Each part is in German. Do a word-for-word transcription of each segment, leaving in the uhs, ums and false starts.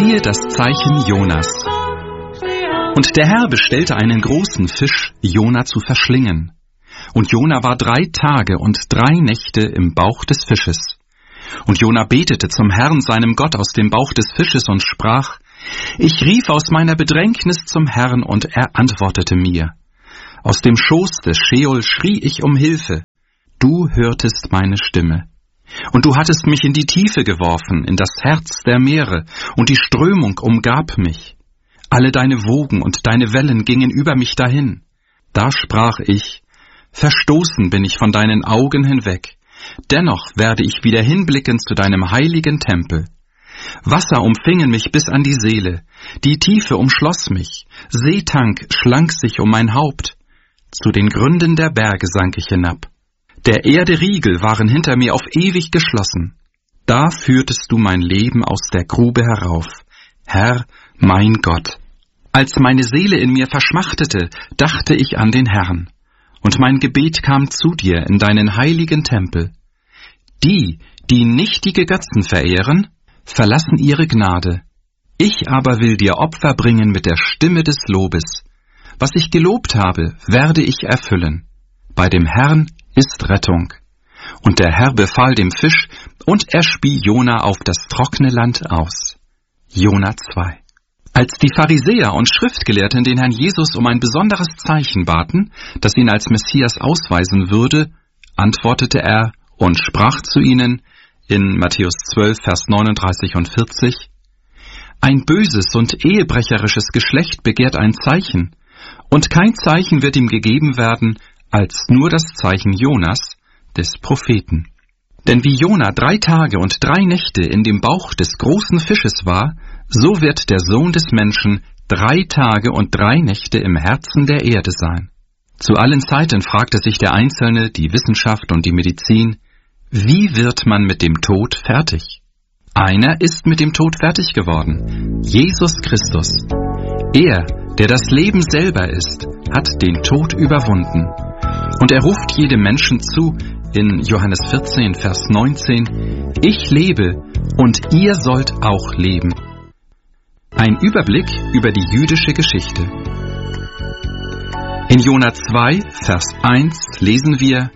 Siehe das Zeichen Jonas. Und der Herr bestellte einen großen Fisch, Jona zu verschlingen. Und Jona war drei Tage und drei Nächte im Bauch des Fisches. Und Jona betete zum Herrn, seinem Gott, aus dem Bauch des Fisches und sprach: Ich rief aus meiner Bedrängnis zum Herrn, und er antwortete mir. Aus dem Schoß des Scheol schrie ich um Hilfe. Du hörtest meine Stimme. Und du hattest mich in die Tiefe geworfen, in das Herz der Meere, und die Strömung umgab mich. Alle deine Wogen und deine Wellen gingen über mich dahin. Da sprach ich: Verstoßen bin ich von deinen Augen hinweg. Dennoch werde ich wieder hinblicken zu deinem heiligen Tempel. Wasser umfingen mich bis an die Seele, die Tiefe umschloss mich, Seetank schlang sich um mein Haupt. Zu den Gründen der Berge sank ich hinab. Der Erde Riegel waren hinter mir auf ewig geschlossen. Da führtest du mein Leben aus der Grube herauf, Herr, mein Gott. Als meine Seele in mir verschmachtete, dachte ich an den Herrn. Und mein Gebet kam zu dir in deinen heiligen Tempel. Die, die nichtige Götzen verehren, verlassen ihre Gnade. Ich aber will dir Opfer bringen mit der Stimme des Lobes. Was ich gelobt habe, werde ich erfüllen. Bei dem Herrn ist Rettung. Und der Herr befahl dem Fisch, und er spie Jona auf das trockene Land aus. Jona zwei. Als die Pharisäer und Schriftgelehrten den Herrn Jesus um ein besonderes Zeichen baten, das ihn als Messias ausweisen würde, antwortete er und sprach zu ihnen in Matthäus zwölf, Vers neununddreißig und vierzig: Ein böses und ehebrecherisches Geschlecht begehrt ein Zeichen, und kein Zeichen wird ihm gegeben werden, als nur das Zeichen Jonas, des Propheten. Denn wie Jona drei Tage und drei Nächte in dem Bauch des großen Fisches war, so wird der Sohn des Menschen drei Tage und drei Nächte im Herzen der Erde sein. Zu allen Zeiten fragte sich der Einzelne, die Wissenschaft und die Medizin: Wie wird man mit dem Tod fertig? Einer ist mit dem Tod fertig geworden: Jesus Christus. Er, der das Leben selber ist, hat den Tod überwunden. Und er ruft jedem Menschen zu, in Johannes vierzehn, Vers neunzehn: Ich lebe, und ihr sollt auch leben. Ein Überblick über die jüdische Geschichte. In Jona zwei, Vers eins lesen wir: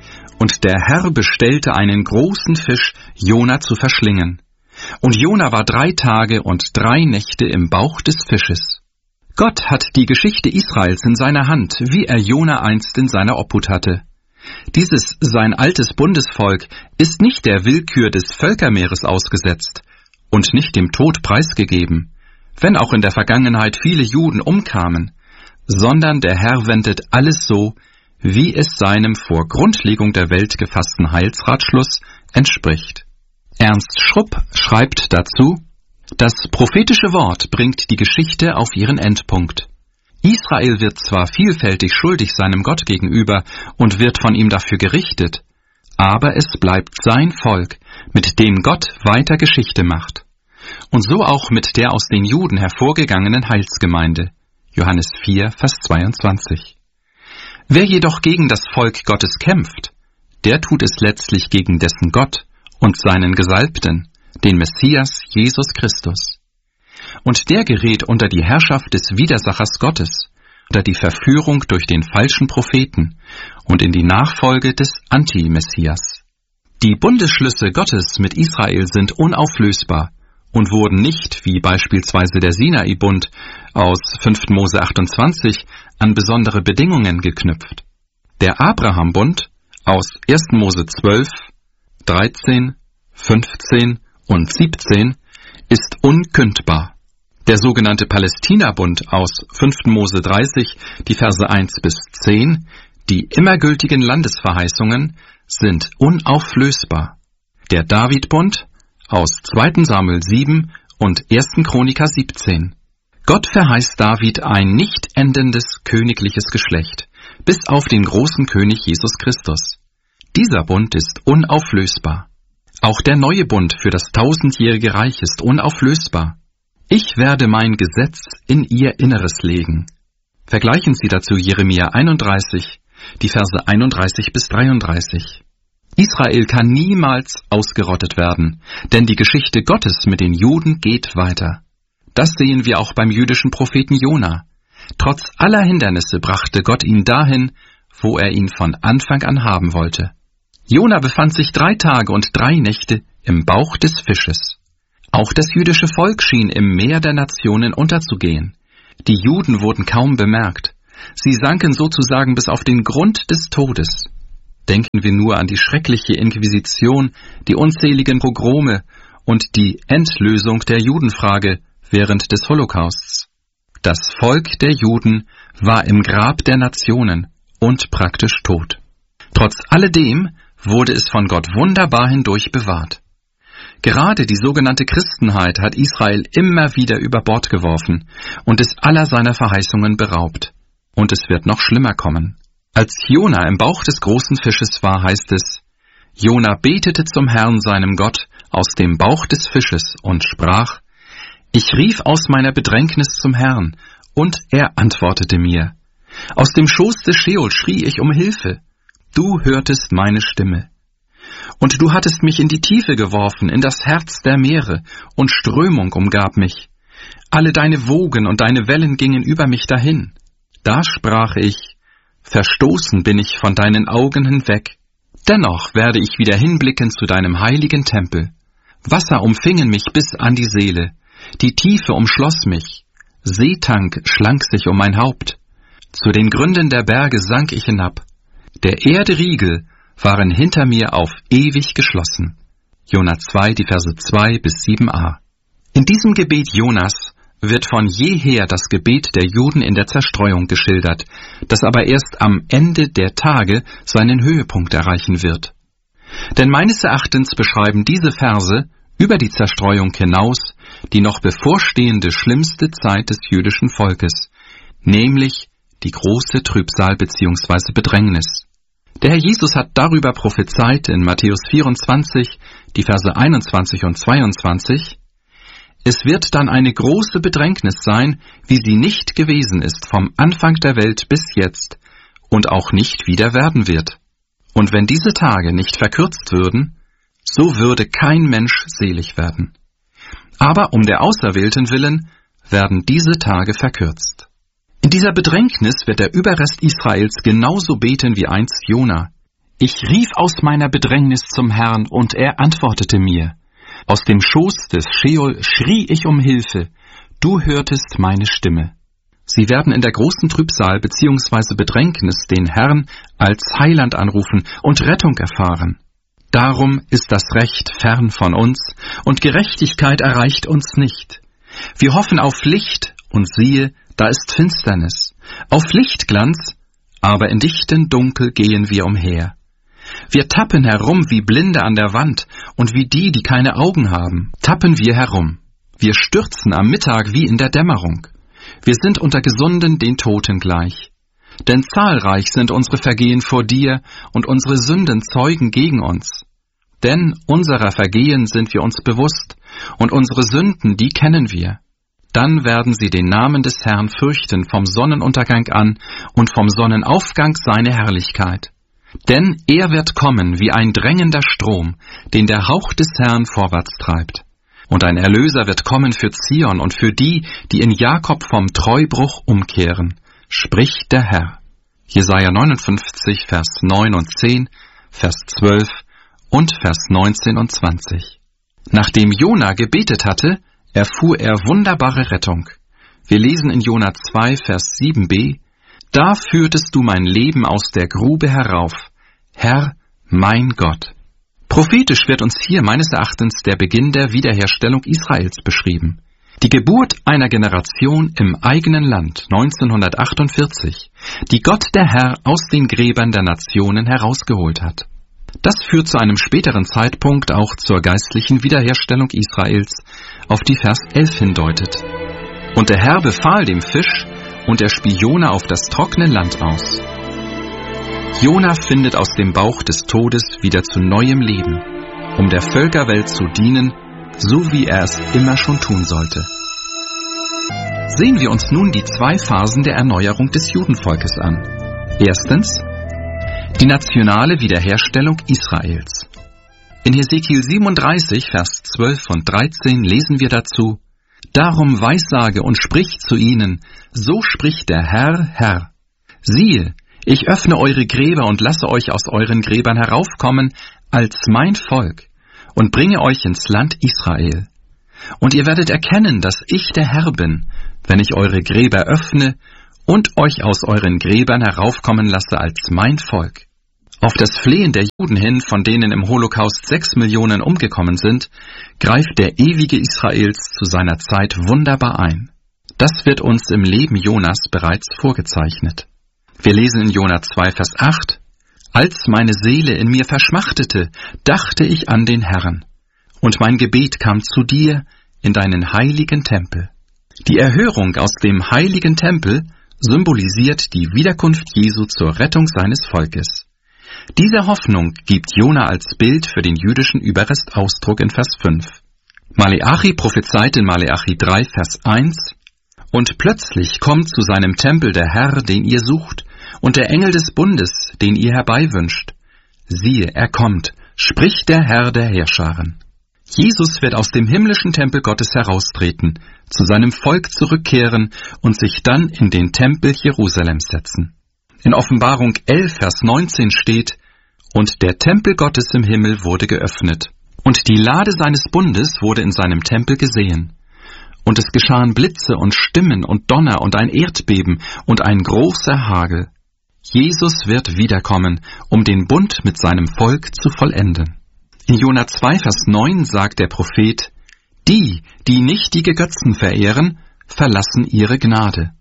Und der Herr bestellte einen großen Fisch, Jona zu verschlingen. Und Jona war drei Tage und drei Nächte im Bauch des Fisches. Gott hat die Geschichte Israels in seiner Hand, wie er Jona einst in seiner Obhut hatte. Dieses, sein altes Bundesvolk, ist nicht der Willkür des Völkermeeres ausgesetzt und nicht dem Tod preisgegeben, wenn auch in der Vergangenheit viele Juden umkamen, sondern der Herr wendet alles so, wie es seinem vor Grundlegung der Welt gefassten Heilsratschluss entspricht. Ernst Schrupp schreibt dazu: Das prophetische Wort bringt die Geschichte auf ihren Endpunkt. Israel wird zwar vielfältig schuldig seinem Gott gegenüber und wird von ihm dafür gerichtet, aber es bleibt sein Volk, mit dem Gott weiter Geschichte macht. Und so auch mit der aus den Juden hervorgegangenen Heilsgemeinde. Johannes vier, Vers zweiundzwanzig. Wer jedoch gegen das Volk Gottes kämpft, der tut es letztlich gegen dessen Gott und seinen Gesalbten, den Messias Jesus Christus. Und der gerät unter die Herrschaft des Widersachers Gottes, unter die Verführung durch den falschen Propheten und in die Nachfolge des Anti-Messias. Die Bundesschlüsse Gottes mit Israel sind unauflösbar und wurden nicht, wie beispielsweise der Sinai-Bund aus fünfter Mose achtundzwanzig, an besondere Bedingungen geknüpft. Der Abraham-Bund aus erster Mose zwölf, dreizehn, fünfzehn und siebzehn ist unkündbar. Der sogenannte Palästina-Bund aus fünfter Mose dreißig, die Verse eins bis zehn, die immer gültigen Landesverheißungen, sind unauflösbar. Der David-Bund aus zweiter Samuel sieben und erster Chroniker siebzehn. Gott verheißt David ein nicht endendes königliches Geschlecht, bis auf den großen König Jesus Christus. Dieser Bund ist unauflösbar. Auch der neue Bund für das tausendjährige Reich ist unauflösbar. Ich werde mein Gesetz in ihr Inneres legen. Vergleichen Sie dazu Jeremia einunddreißig, die Verse einunddreißig bis dreiunddreißig. Israel kann niemals ausgerottet werden, denn die Geschichte Gottes mit den Juden geht weiter. Das sehen wir auch beim jüdischen Propheten Jona. Trotz aller Hindernisse brachte Gott ihn dahin, wo er ihn von Anfang an haben wollte. Jona befand sich drei Tage und drei Nächte im Bauch des Fisches. Auch das jüdische Volk schien im Meer der Nationen unterzugehen. Die Juden wurden kaum bemerkt. Sie sanken sozusagen bis auf den Grund des Todes. Denken wir nur an die schreckliche Inquisition, die unzähligen Pogrome und die Endlösung der Judenfrage während des Holocausts. Das Volk der Juden war im Grab der Nationen und praktisch tot. Trotz alledem wurde es von Gott wunderbar hindurch bewahrt. Gerade die sogenannte Christenheit hat Israel immer wieder über Bord geworfen und es aller seiner Verheißungen beraubt. Und es wird noch schlimmer kommen. Als Jona im Bauch des großen Fisches war, heißt es, Jona betete zum Herrn, seinem Gott, aus dem Bauch des Fisches und sprach, ich rief aus meiner Bedrängnis zum Herrn, und er antwortete mir. Aus dem Schoß des Scheol schrie ich um Hilfe. Du hörtest meine Stimme. Und du hattest mich in die Tiefe geworfen, in das Herz der Meere, und Strömung umgab mich. Alle deine Wogen und deine Wellen gingen über mich dahin. Da sprach ich, verstoßen bin ich von deinen Augen hinweg. Dennoch werde ich wieder hinblicken zu deinem heiligen Tempel. Wasser umfingen mich bis an die Seele. Die Tiefe umschloss mich. Seetank schlang sich um mein Haupt. Zu den Gründen der Berge sank ich hinab. Der Erde Riegel waren hinter mir auf ewig geschlossen. Jona zwei, die Verse zwei bis sieben a. In diesem Gebet Jonas wird von jeher das Gebet der Juden in der Zerstreuung geschildert, das aber erst am Ende der Tage seinen Höhepunkt erreichen wird. Denn meines Erachtens beschreiben diese Verse über die Zerstreuung hinaus die noch bevorstehende schlimmste Zeit des jüdischen Volkes, nämlich die große Trübsal bzw. Bedrängnis. Der Herr Jesus hat darüber prophezeit in Matthäus vierundzwanzig, die Verse einundzwanzig und zweiundzwanzig, es wird dann eine große Bedrängnis sein, wie sie nicht gewesen ist vom Anfang der Welt bis jetzt und auch nicht wieder werden wird. Und wenn diese Tage nicht verkürzt würden, so würde kein Mensch selig werden. Aber um der Auserwählten willen werden diese Tage verkürzt. In dieser Bedrängnis wird der Überrest Israels genauso beten wie einst Jona. Ich rief aus meiner Bedrängnis zum Herrn, und er antwortete mir. Aus dem Schoß des Scheol schrie ich um Hilfe. Du hörtest meine Stimme. Sie werden in der großen Trübsal bzw. Bedrängnis den Herrn als Heiland anrufen und Rettung erfahren. Darum ist das Recht fern von uns und Gerechtigkeit erreicht uns nicht. Wir hoffen auf Licht und siehe, da ist Finsternis. Auf Lichtglanz, aber in dichtem Dunkel gehen wir umher. Wir tappen herum wie Blinde an der Wand und wie die, die keine Augen haben, tappen wir herum. Wir stürzen am Mittag wie in der Dämmerung. Wir sind unter Gesunden den Toten gleich. Denn zahlreich sind unsere Vergehen vor dir und unsere Sünden zeugen gegen uns. Denn unserer Vergehen sind wir uns bewusst und unsere Sünden, die kennen wir. Dann werden sie den Namen des Herrn fürchten vom Sonnenuntergang an und vom Sonnenaufgang seine Herrlichkeit. Denn er wird kommen wie ein drängender Strom, den der Hauch des Herrn vorwärts treibt. Und ein Erlöser wird kommen für Zion und für die, die in Jakob vom Treubruch umkehren, spricht der Herr. Jesaja neunundfünfzig, Vers neun und zehn, Vers zwölf und Vers neunzehn und zwanzig. Nachdem Jona gebetet hatte, erfuhr er wunderbare Rettung. Wir lesen in Jona zwei, Vers sieben b, da führtest du mein Leben aus der Grube herauf, Herr, mein Gott. Prophetisch wird uns hier meines Erachtens der Beginn der Wiederherstellung Israels beschrieben. Die Geburt einer Generation im eigenen Land neunzehnhundertachtundvierzig, die Gott der Herr aus den Gräbern der Nationen herausgeholt hat. Das führt zu einem späteren Zeitpunkt auch zur geistlichen Wiederherstellung Israels, auf die Vers elf hindeutet. Und der Herr befahl dem Fisch, und er spie Jona auf das trockene Land aus. Jona findet aus dem Bauch des Todes wieder zu neuem Leben, um der Völkerwelt zu dienen, so wie er es immer schon tun sollte. Sehen wir uns nun die zwei Phasen der Erneuerung des Judenvolkes an. Erstens, die nationale Wiederherstellung Israels. In Hesekiel siebenunddreißig, Vers zwölf und dreizehn lesen wir dazu: Darum weissage und sprich zu ihnen, so spricht der Herr, Herr. Siehe, ich öffne eure Gräber und lasse euch aus euren Gräbern heraufkommen als mein Volk und bringe euch ins Land Israel. Und ihr werdet erkennen, dass ich der Herr bin, wenn ich eure Gräber öffne und euch aus euren Gräbern heraufkommen lasse als mein Volk. Auf das Flehen der Juden hin, von denen im Holocaust sechs Millionen umgekommen sind, greift der ewige Israels zu seiner Zeit wunderbar ein. Das wird uns im Leben Jonas bereits vorgezeichnet. Wir lesen in Jona zwei, Vers acht, Als meine Seele in mir verschmachtete, dachte ich an den Herrn, und mein Gebet kam zu dir in deinen heiligen Tempel. Die Erhörung aus dem heiligen Tempel symbolisiert die Wiederkunft Jesu zur Rettung seines Volkes. Diese Hoffnung gibt Jona als Bild für den jüdischen Überrest Ausdruck in Vers fünf. Maleachi prophezeit in Maleachi drei, Vers eins, Und plötzlich kommt zu seinem Tempel der Herr, den ihr sucht, und der Engel des Bundes, den ihr herbeiwünscht. Siehe, er kommt, spricht der Herr der Heerscharen. Jesus wird aus dem himmlischen Tempel Gottes heraustreten, zu seinem Volk zurückkehren und sich dann in den Tempel Jerusalems setzen. In Offenbarung elf, Vers neunzehn steht, Und der Tempel Gottes im Himmel wurde geöffnet, und die Lade seines Bundes wurde in seinem Tempel gesehen. Und es geschahen Blitze und Stimmen und Donner und ein Erdbeben und ein großer Hagel. Jesus wird wiederkommen, um den Bund mit seinem Volk zu vollenden. In Jona zwei, Vers neun sagt der Prophet, Die, die nichtige Götzen verehren, verlassen ihre Gnade.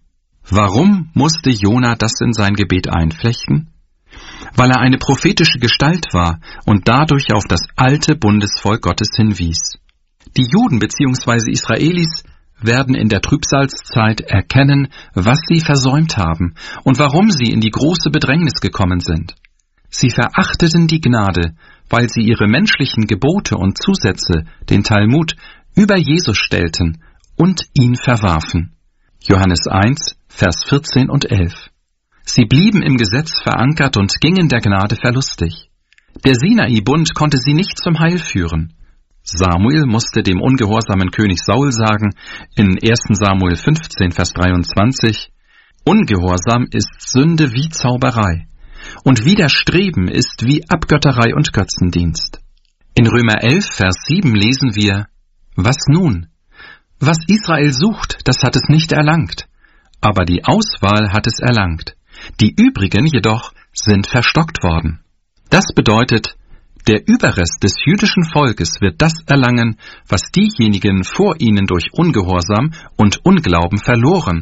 Warum musste Jona das in sein Gebet einflechten? Weil er eine prophetische Gestalt war und dadurch auf das alte Bundesvolk Gottes hinwies. Die Juden bzw. Israelis werden in der Trübsalzeit erkennen, was sie versäumt haben und warum sie in die große Bedrängnis gekommen sind. Sie verachteten die Gnade, weil sie ihre menschlichen Gebote und Zusätze, den Talmud, über Jesus stellten und ihn verwarfen. Johannes eins, Vers vierzehn und elf. Sie blieben im Gesetz verankert und gingen der Gnade verlustig. Der Sinai-Bund konnte sie nicht zum Heil führen. Samuel musste dem ungehorsamen König Saul sagen, in erster Samuel fünfzehn, Vers dreiundzwanzig, Ungehorsam ist Sünde wie Zauberei, und Widerstreben ist wie Abgötterei und Götzendienst. In Römer elf, Vers sieben lesen wir, Was nun? Was Israel sucht, das hat es nicht erlangt, aber die Auswahl hat es erlangt. Die übrigen jedoch sind verstockt worden. Das bedeutet, der Überrest des jüdischen Volkes wird das erlangen, was diejenigen vor ihnen durch Ungehorsam und Unglauben verloren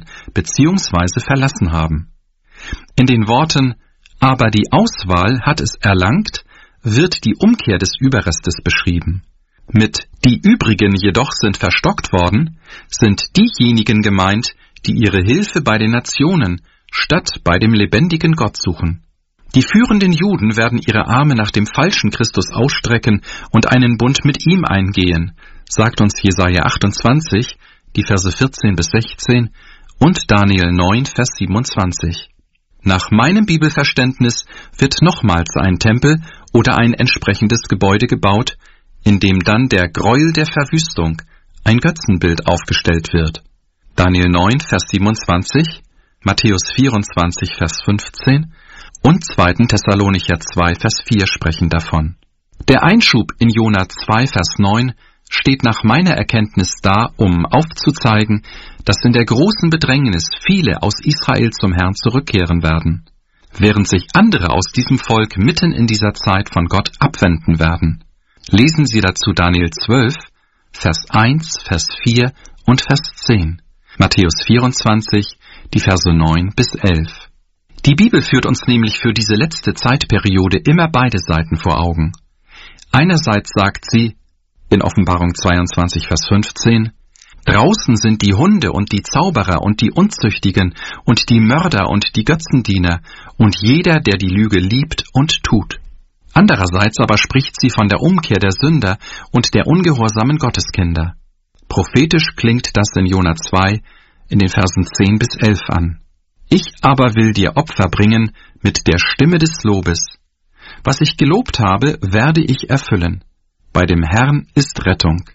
bzw. verlassen haben. In den Worten, aber die Auswahl hat es erlangt, wird die Umkehr des Überrestes beschrieben. Mit die übrigen jedoch sind verstockt worden, sind diejenigen gemeint, die ihre Hilfe bei den Nationen statt bei dem lebendigen Gott suchen. Die führenden Juden werden ihre Arme nach dem falschen Christus ausstrecken und einen Bund mit ihm eingehen, sagt uns Jesaja achtundzwanzig, die Verse vierzehn bis sechzehn und Daniel neun, Vers siebenundzwanzig. Nach meinem Bibelverständnis wird nochmals ein Tempel oder ein entsprechendes Gebäude gebaut, in dem dann der Gräuel der Verwüstung, ein Götzenbild, aufgestellt wird. Daniel neun, Vers siebenundzwanzig, Matthäus vierundzwanzig, Vers fünfzehn und zweiter Thessalonicher zwei, Vers vier sprechen davon. Der Einschub in Jona zwei, Vers neun steht nach meiner Erkenntnis da, um aufzuzeigen, dass in der großen Bedrängnis viele aus Israel zum Herrn zurückkehren werden, während sich andere aus diesem Volk mitten in dieser Zeit von Gott abwenden werden. Lesen Sie dazu Daniel zwölf, Vers eins, Vers vier und Vers zehn, Matthäus vierundzwanzig, die Verse neun bis elf. Die Bibel führt uns nämlich für diese letzte Zeitperiode immer beide Seiten vor Augen. Einerseits sagt sie, in Offenbarung zweiundzwanzig, Vers fünfzehn, Draußen sind die Hunde und die Zauberer und die Unzüchtigen und die Mörder und die Götzendiener und jeder, der die Lüge liebt und tut. Andererseits aber spricht sie von der Umkehr der Sünder und der ungehorsamen Gotteskinder. Prophetisch klingt das in Jona zwei in den Versen zehn bis elf an. Ich aber will dir Opfer bringen mit der Stimme des Lobes. Was ich gelobt habe, werde ich erfüllen. Bei dem Herrn ist Rettung.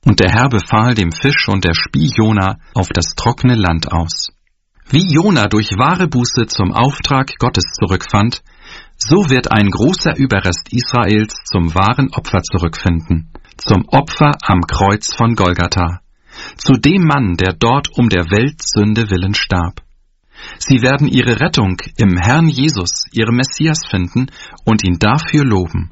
Und der Herr befahl dem Fisch, und er spie Jona auf das trockene Land aus. Wie Jona durch wahre Buße zum Auftrag Gottes zurückfand, so wird ein großer Überrest Israels zum wahren Opfer zurückfinden, zum Opfer am Kreuz von Golgatha, zu dem Mann, der dort um der Weltsünde willen starb. Sie werden ihre Rettung im Herrn Jesus, ihrem Messias, finden und ihn dafür loben.